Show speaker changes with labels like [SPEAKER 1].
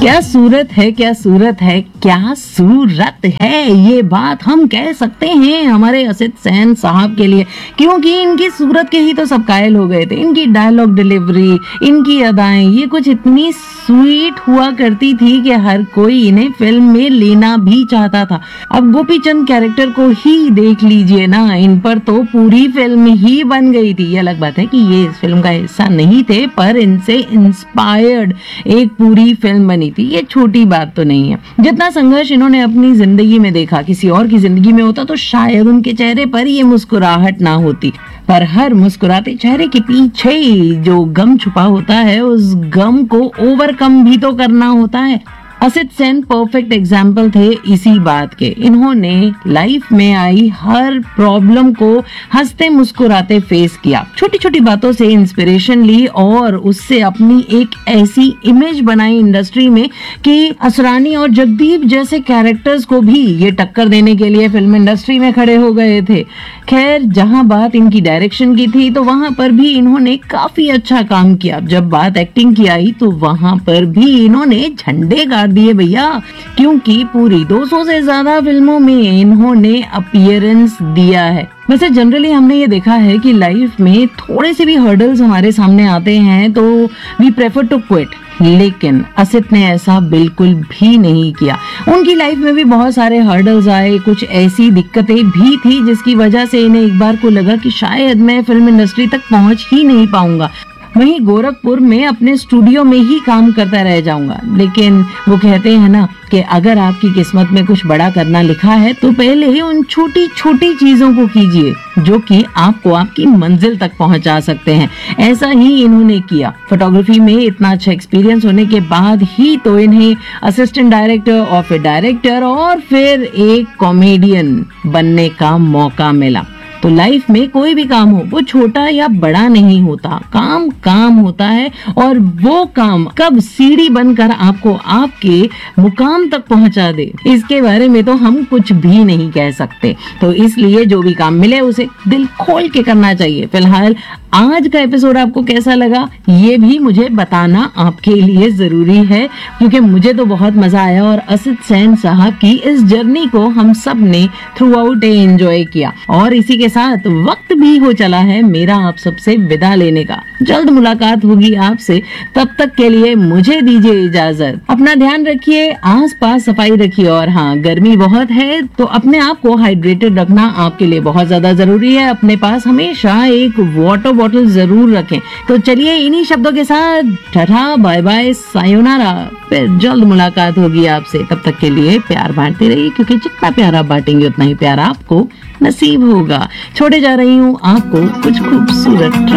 [SPEAKER 1] क्या सूरत है, क्या सूरत है, क्या सूरत है, ये बात हम कह सकते हैं हमारे असित सेन साहब के लिए, क्योंकि इनकी सूरत के ही तो सब कायल हो गए थे। इनकी डायलॉग डिलीवरी, इनकी अदाएं, ये कुछ इतनी स्वीट हुआ करती थी कि हर कोई इन्हें फिल्म में लेना भी चाहता था। अब गोपी चंद कैरेक्टर को ही देख लीजिए ना, इन पर तो पूरी फिल्म ही बन गई थी। ये अलग बात है कि ये इस फिल्म का हिस्सा नहीं थे, पर इनसे इंस्पायर्ड एक पूरी फिल्म बनी थी। ये छोटी बात तो नहीं है। जितना संघर्ष इन्होंने अपनी जिंदगी में देखा, किसी और की जिंदगी में होता तो शायद उनके चेहरे पर ये मुस्कुराहट ना होती, पर हर मुस्कुराते चेहरे के पीछे जो गम छुपा होता है, उस गम को ओवरकम भी तो करना होता है। असित सेन परफेक्ट एग्जाम्पल थे इसी बात के। इन्होंने लाइफ में आई हर प्रॉब्लम को हंसते मुस्कुराते फेस किया, छोटी छोटी बातों से इंस्पिरेशन ली और उससे अपनी एक ऐसी इमेज बनाई इंडस्ट्री में कि असरानी और जगदीप जैसे कैरेक्टर्स को भी ये टक्कर देने के लिए फिल्म इंडस्ट्री में खड़े हो गए थे। खैर, जहां बात इनकी डायरेक्शन की थी तो वहां पर भी इन्होंने काफी अच्छा काम किया। जब बात एक्टिंग की आई तो वहां पर भी इन्होंने झंडे गाड़ दिए भैया, क्योंकि पूरी 200 से ज्यादा फिल्मों में इन्होंने अपीयरेंस दिया है। वैसे जनरली हमने ये देखा है कि लाइफ में थोड़े से भी हर्डल्स हमारे सामने आते हैं तो वी प्रेफर टू क्विट, लेकिन असित ने ऐसा बिल्कुल भी नहीं किया। उनकी लाइफ में भी बहुत सारे हर्डल्स आए, कुछ ऐसी दिक्कतें भी थी जिसकी वजह से इन्हें एक बार को लगा कि शायद मैं फिल्म इंडस्ट्री तक पहुंच ही नहीं पाऊंगा, वहीं गोरखपुर में अपने स्टूडियो में ही काम करता रह जाऊंगा। लेकिन वो कहते हैं ना कि अगर आपकी किस्मत में कुछ बड़ा करना लिखा है तो पहले ही उन छोटी छोटी चीजों को कीजिए जो कि आपको आपकी मंजिल तक पहुंचा सकते हैं। ऐसा ही इन्होंने किया। फोटोग्राफी में इतना अच्छा एक्सपीरियंस होने के बाद ही तो इन्हें असिस्टेंट डायरेक्टर और फिर डायरेक्टर और फिर एक कॉमेडियन बनने का मौका मिला। तो लाइफ में कोई भी काम हो, वो छोटा या बड़ा नहीं होता, काम काम होता है और वो काम कब सीढ़ी बनकर आपको आपके मुकाम तक पहुंचा दे, इसके बारे में तो हम कुछ भी नहीं कह सकते। तो इसलिए जो भी काम मिले उसे दिल खोल के करना चाहिए। फिलहाल आज का एपिसोड आपको कैसा लगा ये भी मुझे बताना आपके लिए जरूरी है, क्योंकि मुझे तो बहुत मजा आया और असित सेन साहब की इस जर्नी को हम सब ने थ्रू आउट एंजॉय किया। और इसी के साथ वक्त भी हो चला है मेरा आप सबसे विदा लेने का। जल्द मुलाकात होगी आपसे, तब तक के लिए मुझे दीजिए इजाजत। अपना ध्यान रखिए, आस पास सफाई रखिए और हाँ, गर्मी बहुत है तो अपने आप को हाइड्रेटेड रखना आपके लिए बहुत ज्यादा जरूरी है। अपने पास हमेशा एक वाटर बॉटल जरूर रखें। तो चलिए इन्हीं शब्दों के साथ टाटा, बाय बाय, सायोनारा। फिर जल्द मुलाकात होगी आपसे, तब तक के लिए प्यार बांटते रहिए, क्योंकि जितना प्यार आप बांटेंगे उतना ही प्यार आपको नसीब होगा। छोड़े जा रही हूँ आपको कुछ खूबसूरत